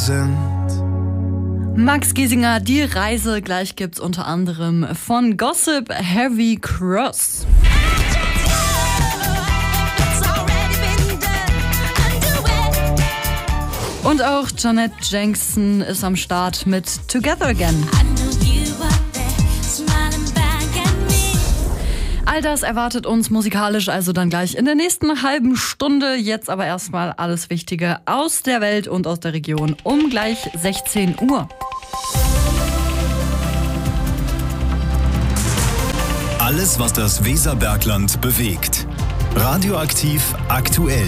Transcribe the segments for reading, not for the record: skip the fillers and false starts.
sind. Max Giesinger, die Reise. Gleich gibt's unter anderem von Gossip Heavy Cross. Und auch Janet Jackson ist am Start mit Together Again. All das erwartet uns musikalisch also dann gleich in der nächsten halben Stunde. Jetzt aber erstmal alles Wichtige aus der Welt und aus der Region um gleich 16 Uhr. Alles, was das Weserbergland bewegt. Radioaktiv aktuell.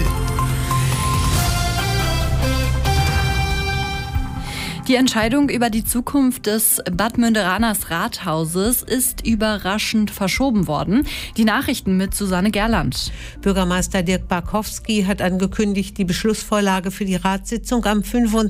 Die Entscheidung über die Zukunft des Bad Münderaners Rathauses ist überraschend verschoben worden. Die Nachrichten mit Susanne Gerland. Bürgermeister Dirk Barkowski hat angekündigt, die Beschlussvorlage für die Ratssitzung am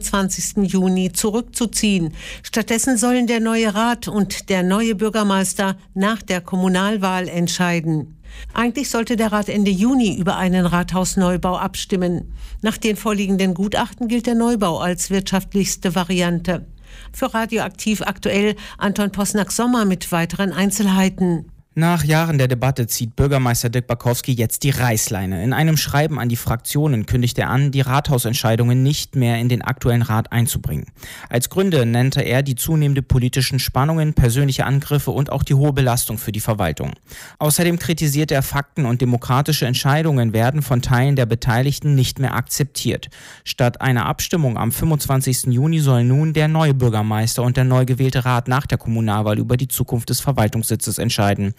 25. Juni zurückzuziehen. Stattdessen sollen der neue Rat und der neue Bürgermeister nach der Kommunalwahl entscheiden. Eigentlich sollte der Rat Ende Juni über einen Rathausneubau abstimmen. Nach den vorliegenden Gutachten gilt der Neubau als wirtschaftlichste Variante. Für Radioaktiv aktuell Anton Posnack-Sommer mit weiteren Einzelheiten. Nach Jahren der Debatte zieht Bürgermeister Dirk Barkowski jetzt die Reißleine. In einem Schreiben an die Fraktionen kündigt er an, die Rathausentscheidungen nicht mehr in den aktuellen Rat einzubringen. Als Gründe nannte er die zunehmenden politischen Spannungen, persönliche Angriffe und auch die hohe Belastung für die Verwaltung. Außerdem kritisiert er, Fakten und demokratische Entscheidungen werden von Teilen der Beteiligten nicht mehr akzeptiert. Statt einer Abstimmung am 25. Juni sollen nun der neue Bürgermeister und der neu gewählte Rat nach der Kommunalwahl über die Zukunft des Verwaltungssitzes entscheiden.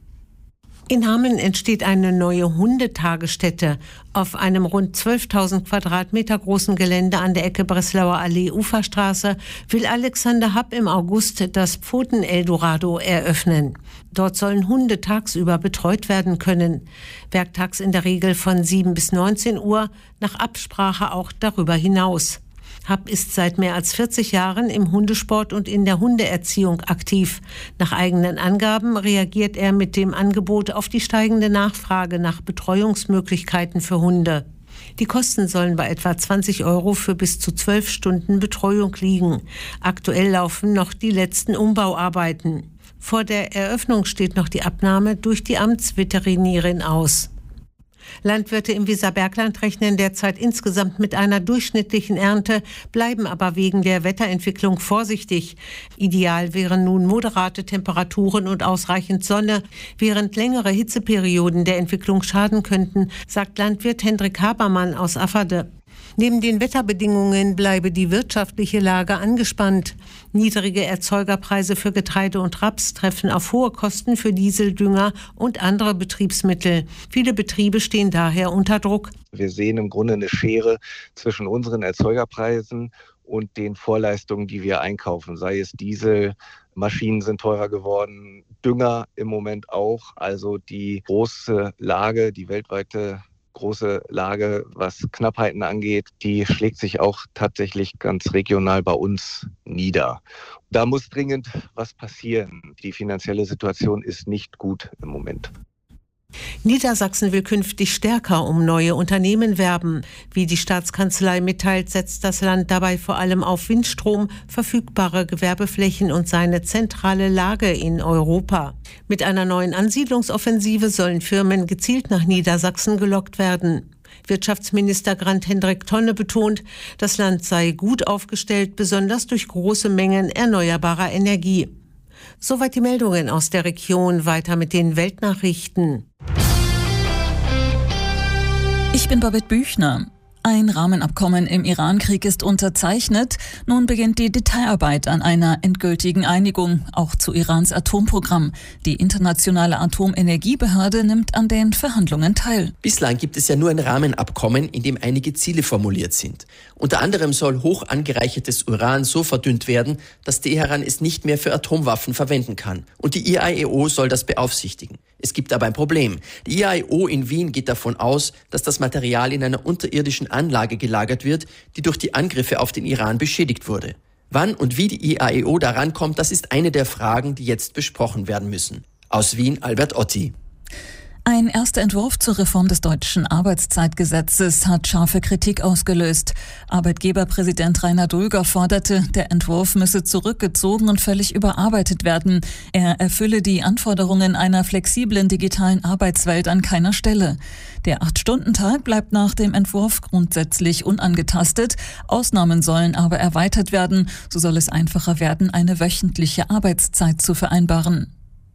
In Hameln entsteht eine neue Hundetagesstätte. Auf einem rund 12.000 Quadratmeter großen Gelände an der Ecke Breslauer Allee-Uferstraße will Alexander Happ im August das Pfoten-Eldorado eröffnen. Dort sollen Hunde tagsüber betreut werden können. Werktags in der Regel von 7 bis 19 Uhr, nach Absprache auch darüber hinaus. Happ ist seit mehr als 40 Jahren im Hundesport und in der Hundeerziehung aktiv. Nach eigenen Angaben reagiert er mit dem Angebot auf die steigende Nachfrage nach Betreuungsmöglichkeiten für Hunde. Die Kosten sollen bei etwa 20 € für bis zu 12 Stunden Betreuung liegen. Aktuell laufen noch die letzten Umbauarbeiten. Vor der Eröffnung steht noch die Abnahme durch die Amtsveterinärin aus. Landwirte im Weserbergland rechnen derzeit insgesamt mit einer durchschnittlichen Ernte, bleiben aber wegen der Wetterentwicklung vorsichtig. Ideal wären nun moderate Temperaturen und ausreichend Sonne, während längere Hitzeperioden der Entwicklung schaden könnten, sagt Landwirt Hendrik Habermann aus Afferde. Neben den Wetterbedingungen bleibe die wirtschaftliche Lage angespannt. Niedrige Erzeugerpreise für Getreide und Raps treffen auf hohe Kosten für Diesel, Dünger und andere Betriebsmittel. Viele Betriebe stehen daher unter Druck. Wir sehen im Grunde eine Schere zwischen unseren Erzeugerpreisen und den Vorleistungen, die wir einkaufen. Sei es Diesel, Maschinen sind teurer geworden, Dünger im Moment auch. Also die große Lage, die weltweite große Lage, was Knappheiten angeht, die schlägt sich auch tatsächlich ganz regional bei uns nieder. Da muss dringend was passieren. Die finanzielle Situation ist nicht gut im Moment. Niedersachsen will künftig stärker um neue Unternehmen werben. Wie die Staatskanzlei mitteilt, setzt das Land dabei vor allem auf Windstrom, verfügbare Gewerbeflächen und seine zentrale Lage in Europa. Mit einer neuen Ansiedlungsoffensive sollen Firmen gezielt nach Niedersachsen gelockt werden. Wirtschaftsminister Grant-Hendrik Tonne betont, das Land sei gut aufgestellt, besonders durch große Mengen erneuerbarer Energie. Soweit die Meldungen aus der Region. Weiter mit den Weltnachrichten. Ich bin Babette Büchner. Ein Rahmenabkommen im Iran-Krieg ist unterzeichnet. Nun beginnt die Detailarbeit an einer endgültigen Einigung, auch zu Irans Atomprogramm. Die Internationale Atomenergiebehörde nimmt an den Verhandlungen teil. Bislang gibt es ja nur ein Rahmenabkommen, in dem einige Ziele formuliert sind. Unter anderem soll hoch angereichertes Uran so verdünnt werden, dass Teheran es nicht mehr für Atomwaffen verwenden kann. Und die IAEO soll das beaufsichtigen. Es gibt aber ein Problem. Die IAEO in Wien geht davon aus, dass das Material in einer unterirdischen Anlage gelagert wird, die durch die Angriffe auf den Iran beschädigt wurde. Wann und wie die IAEO daran kommt, das ist eine der Fragen, die jetzt besprochen werden müssen. Aus Wien, Albert Otti. Ein erster Entwurf zur Reform des deutschen Arbeitszeitgesetzes hat scharfe Kritik ausgelöst. Arbeitgeberpräsident Rainer Dulger forderte, der Entwurf müsse zurückgezogen und völlig überarbeitet werden. Er erfülle die Anforderungen einer flexiblen digitalen Arbeitswelt an keiner Stelle. Der 8-Stunden-Tag bleibt nach dem Entwurf grundsätzlich unangetastet. Ausnahmen sollen aber erweitert werden. So soll es einfacher werden, eine wöchentliche Arbeitszeit zu vereinbaren.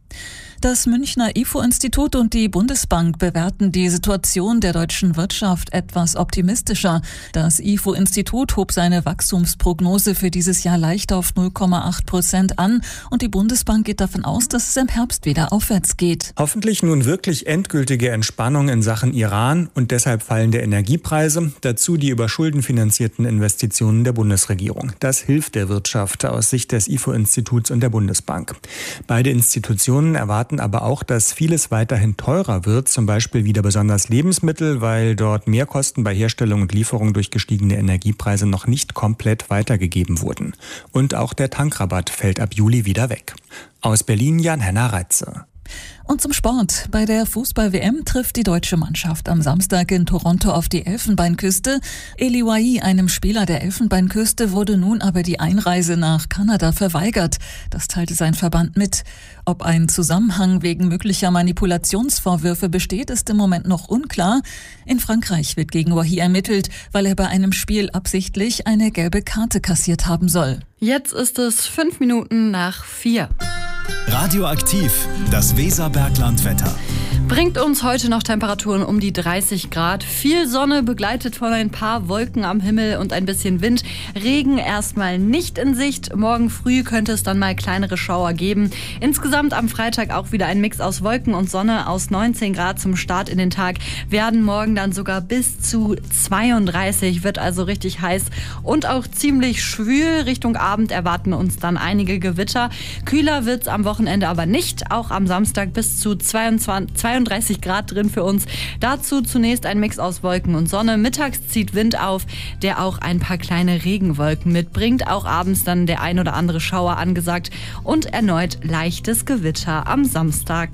Das Münchner IFO-Institut und die Bundesbank bewerten die Situation der deutschen Wirtschaft etwas optimistischer. Das IFO-Institut hob seine Wachstumsprognose für dieses Jahr leicht auf 0,8% an und die Bundesbank geht davon aus, dass es im Herbst wieder aufwärts geht. Hoffentlich nun wirklich endgültige Entspannung in Sachen Iran und deshalb fallende Energiepreise, dazu die über Schulden finanzierten Investitionen der Bundesregierung. Das hilft der Wirtschaft aus Sicht des IFO-Instituts und der Bundesbank. Beide Institutionen erwarten aber auch, dass vieles weiterhin teurer wird, zum Beispiel wieder besonders Lebensmittel, weil dort Mehrkosten bei Herstellung und Lieferung durch gestiegene Energiepreise noch nicht komplett weitergegeben wurden. Und auch der Tankrabatt fällt ab Juli wieder weg. Aus Berlin Jan-Henner Reitze. Und zum Sport. Bei der Fußball-WM trifft die deutsche Mannschaft am Samstag in Toronto auf die Elfenbeinküste. Eli Wahi, einem Spieler der Elfenbeinküste, wurde nun aber die Einreise nach Kanada verweigert. Das teilte sein Verband mit. Ob ein Zusammenhang wegen möglicher Manipulationsvorwürfe besteht, ist im Moment noch unklar. In Frankreich wird gegen Wahi ermittelt, weil er bei einem Spiel absichtlich eine gelbe Karte kassiert haben soll. Jetzt ist es 5 Minuten nach 4. Radioaktiv, das Weserbergland-Wetter. Bringt uns heute noch Temperaturen um die 30 Grad. Viel Sonne, begleitet von ein paar Wolken am Himmel und ein bisschen Wind. Regen erstmal nicht in Sicht. Morgen früh könnte es dann mal kleinere Schauer geben. Insgesamt am Freitag auch wieder ein Mix aus Wolken und Sonne. Aus 19 Grad zum Start in den Tag werden morgen dann sogar bis zu 32. Wird also richtig heiß und auch ziemlich schwül. Richtung Abend erwarten uns dann einige Gewitter. Kühler wird's am Wochenende aber nicht. Auch am Samstag bis zu 32 Grad drin für uns. Dazu zunächst ein Mix aus Wolken und Sonne. Mittags zieht Wind auf, der auch ein paar kleine Regenwolken mitbringt. Auch abends dann der ein oder andere Schauer angesagt und erneut leichtes Gewitter am Samstag.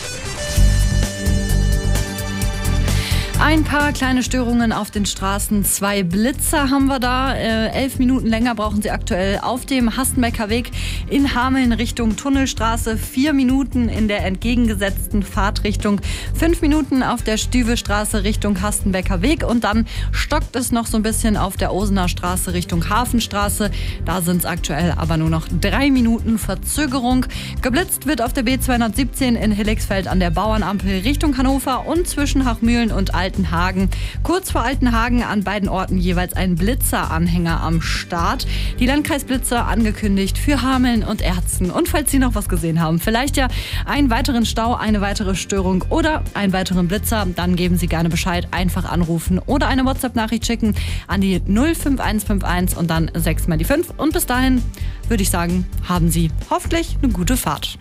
Ein paar kleine Störungen auf den Straßen. 2 Blitzer haben wir da. 11 Minuten länger brauchen sie aktuell auf dem Hastenbecker Weg in Hameln Richtung Tunnelstraße. 4 Minuten in der entgegengesetzten Fahrtrichtung. 5 Minuten auf der Stüwestraße Richtung Hastenbecker Weg. Und dann stockt es noch so ein bisschen auf der Osener Straße Richtung Hafenstraße. Da sind es aktuell aber nur noch 3 Minuten Verzögerung. Geblitzt wird auf der B217 in Hillexfeld an der Bauernampel Richtung Hannover und zwischen Hachmühlen und Altenhagen. Kurz vor Altenhagen an beiden Orten jeweils ein Blitzeranhänger am Start. Die Landkreisblitzer angekündigt für Hameln und Erzen. Und falls Sie noch was gesehen haben, vielleicht ja einen weiteren Stau, eine weitere Störung oder einen weiteren Blitzer, dann geben Sie gerne Bescheid. Einfach anrufen oder eine WhatsApp-Nachricht schicken an die 05151 und dann 6 mal die 5. Und bis dahin würde ich sagen, haben Sie hoffentlich eine gute Fahrt.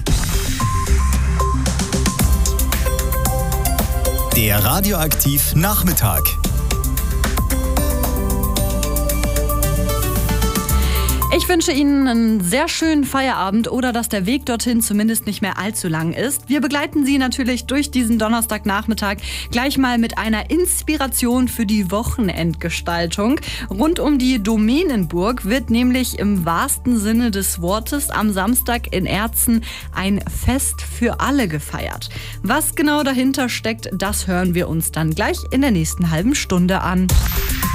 Der Radioaktiv Nachmittag. Ich wünsche Ihnen einen sehr schönen Feierabend oder dass der Weg dorthin zumindest nicht mehr allzu lang ist. Wir begleiten Sie natürlich durch diesen Donnerstagnachmittag gleich mal mit einer Inspiration für die Wochenendgestaltung. Rund um die Domänenburg wird nämlich im wahrsten Sinne des Wortes am Samstag in Erzen ein Fest für alle gefeiert. Was genau dahinter steckt, das hören wir uns dann gleich in der nächsten halben Stunde an.